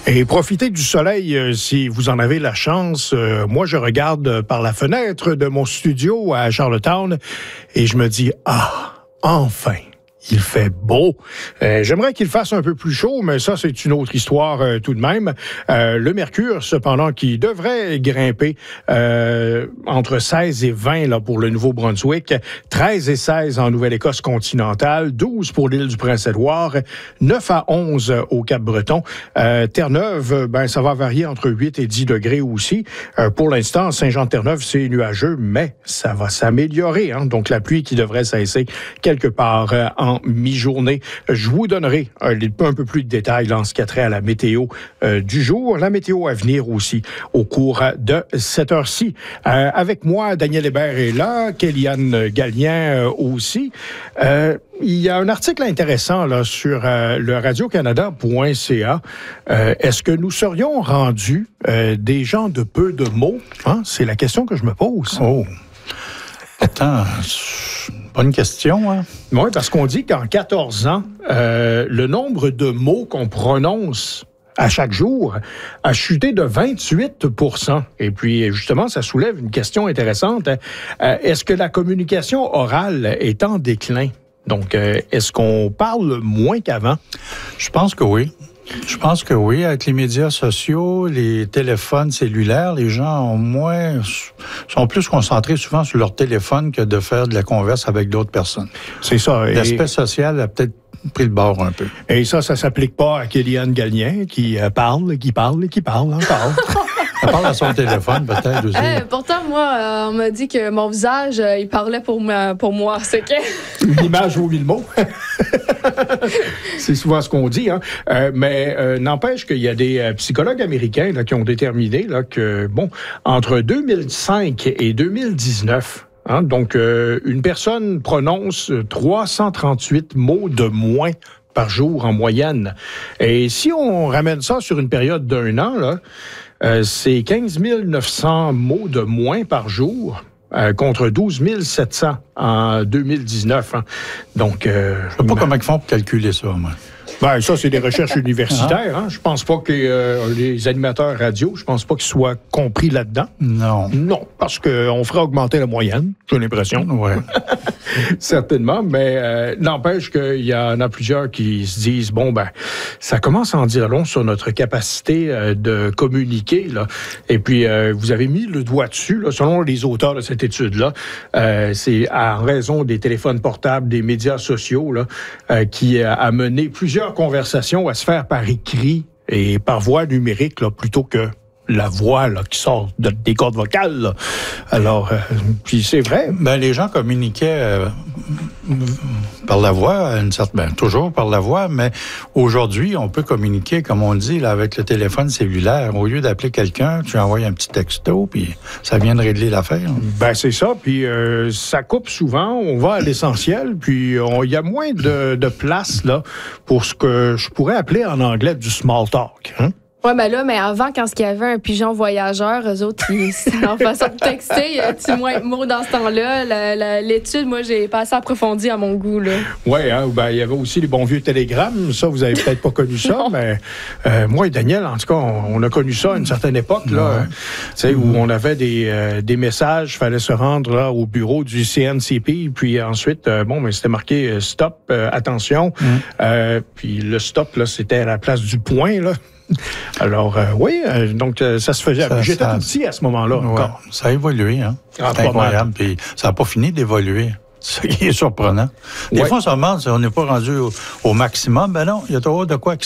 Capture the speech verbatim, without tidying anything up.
Et profitez du soleil euh, si vous en avez la chance. Euh, moi, je regarde par la fenêtre de mon studio à Charlottetown et je me dis, ah, enfin! Il fait beau. Euh, j'aimerais qu'il fasse un peu plus chaud, mais ça, c'est une autre histoire euh, tout de même. Euh, le mercure, cependant, qui devrait grimper euh, entre seize et vingt là, pour le Nouveau-Brunswick, treize et seize en Nouvelle-Écosse continentale, douze pour l'île du Prince-Édouard, neuf à onze au Cap-Breton. Euh, Terre-Neuve, ben, ça va varier entre huit et dix degrés aussi. Euh, pour l'instant, Saint-Jean-de-Terre-Neuve, c'est nuageux, mais ça va s'améliorer. Hein? Donc, la pluie qui devrait cesser quelque part euh, en mi-journée. Je vous donnerai un, un peu plus de détails en ce qui a trait à la météo euh, du jour, la météo à venir aussi au cours de cette heure-ci. Euh, avec moi, Daniel Hébert est là, Kéliane Gallien euh, aussi. Euh, il y a un article intéressant là, sur euh, le radio canada point c a. Euh, est-ce que nous serions rendus euh, des gens de peu de mots? Hein? C'est la question que je me pose. Oh! Attends, bonne question, hein? Oui, parce qu'on dit qu'en quatorze ans, euh, le nombre de mots qu'on prononce à chaque jour a chuté de vingt-huit pour cent. Et puis, justement, ça soulève une question intéressante. Euh, est-ce que la communication orale est en déclin? Donc, euh, est-ce qu'on parle moins qu'avant? Je pense que oui. Je pense que oui. Avec les médias sociaux, les téléphones cellulaires, les gens ont moins, sont plus concentrés souvent sur leur téléphone que de faire de la converse avec d'autres personnes. C'est ça. L'aspect et... social a peut-être pris le bord un peu. Et ça, ça s'applique pas à Kéliane Gallien qui euh, parle, qui parle, qui parle encore. Elle parle à son téléphone, peut-être, aussi. Hey, pourtant, moi, euh, on m'a dit que mon visage, euh, il parlait pour, ma, pour moi. C'est que... Une image vaut mille mots. C'est souvent ce qu'on dit. Hein? Euh, mais euh, n'empêche qu'il y a des euh, psychologues américains là, qui ont déterminé là, que, bon, entre deux mille cinq et deux mille dix-neuf, hein, donc, euh, une personne prononce trois cent trente-huit mots de moins par jour en moyenne. Et si on ramène ça sur une période d'un an, là, Euh, c'est quinze mille neuf cents mots de moins par jour euh, contre douze mille sept cents en deux mille dix-neuf. Hein. Donc, euh, je ne sais pas comment ils font pour calculer ça, moi. Ben, ça, c'est des recherches universitaires. Hein. Je pense pas que les, euh, les animateurs radio, je pense pas qu'ils soient compris là-dedans. Non. Non, parce qu'on ferait augmenter la moyenne, j'ai l'impression. Oui. Certainement, mais euh, n'empêche qu'il y en a plusieurs qui se disent, bon, ben, ça commence à en dire long sur notre capacité euh, de communiquer, là. Et puis, euh, vous avez mis le doigt dessus, là, selon les auteurs de cette étude-là, euh, c'est en raison des téléphones portables, des médias sociaux, là, euh, qui a amené plusieurs conversations à se faire par écrit et par voie numérique, là, plutôt que la voix là, qui sort de, des cordes vocales. Là. Alors, euh, puis c'est vrai. Ben, les gens communiquaient euh, par la voix, une certaine, ben, toujours par la voix, mais aujourd'hui, on peut communiquer, comme on dit, là, avec le téléphone cellulaire. Au lieu d'appeler quelqu'un, tu envoies un petit texto, puis ça vient de régler l'affaire. Ben, c'est ça, puis euh, ça coupe souvent, on va à l'essentiel, puis il y a moins de, de place là, pour ce que je pourrais appeler en anglais du small talk. Hein? Oui, mais là, mais avant, quand il y avait un pigeon voyageur, eux autres, ils, en façon de texter, il y a moins de mots dans ce temps-là. La, la, l'étude, moi, j'ai pas assez approfondi à mon goût, là. Oui, hein, ben, il y avait aussi les bons vieux télégrammes. Ça, vous avez peut-être pas connu ça, mais euh, moi et Daniel, en tout cas, on, on a connu ça à une certaine époque, là, ouais. Tu sais, où on avait des, euh, des messages, il fallait se rendre là au bureau du C N C P, puis ensuite, euh, bon, mais c'était marqué euh, stop, euh, attention. Mm. Euh, puis le stop, là, c'était à la place du point, là. Alors, euh, oui, euh, donc euh, ça se faisait. Ça, J'étais ça, tout petit à ce moment-là. Ouais, encore. Ça a évolué, hein. Ah, c'est incroyable. Puis ça n'a pas fini d'évoluer. C'est ce qui est surprenant. Des ouais. fois, on se demande si on n'est pas rendu au, au maximum. Ben non, il y a toujours de quoi qui